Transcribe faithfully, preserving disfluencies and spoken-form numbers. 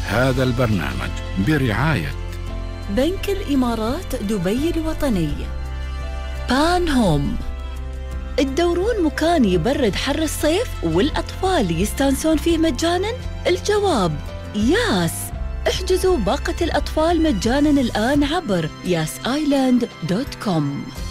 هذا البرنامج برعاية بنك الإمارات دبي الوطني، بان هوم. تدورون مكان يبرد حر الصيف والأطفال يستانسون فيه مجاناً؟ الجواب ياس. احجزوا باقة الأطفال مجاناً الآن عبر ياس آيلاند دوت كوم.